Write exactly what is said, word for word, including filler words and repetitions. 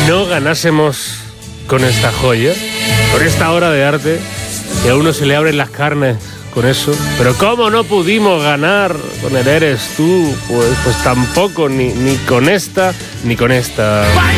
no ganásemos con esta joya, con esta obra de arte, que a uno se le abren las carnes con eso. Pero ¿cómo no pudimos ganar con el Eres Tú? Pues, pues tampoco, ni, ni con esta, ni con esta.